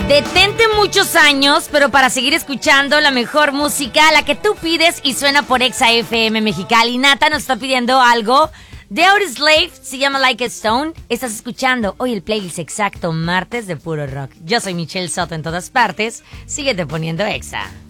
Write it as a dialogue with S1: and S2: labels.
S1: Detente muchos años, pero para seguir escuchando la mejor música, la que tú pides y suena por Exa FM Mexicali. Nata nos está pidiendo algo de Audioslave, se llama Like a Stone. Estás escuchando hoy el playlist exacto, martes de puro rock. Yo soy Michelle Soto en todas partes. Síguete poniendo Exa.